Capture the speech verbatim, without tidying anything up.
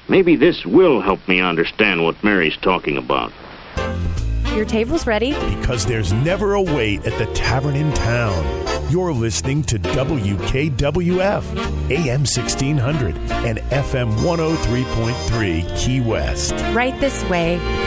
Maybe this will help me understand what Mary's talking about. Your table's ready. Because there's never a wait at the tavern in town. You're listening to W K W F, A M sixteen hundred and F M one oh three point three Key West. Right this way.